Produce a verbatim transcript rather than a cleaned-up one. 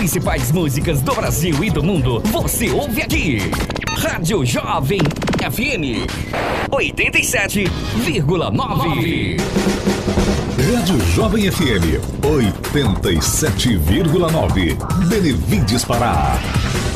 principais músicas do Brasil e do mundo, você ouve aqui. Rádio Jovem F M oitenta e sete vírgula nove. Rádio Jovem F M oitenta e sete vírgula nove. Benevides Pará.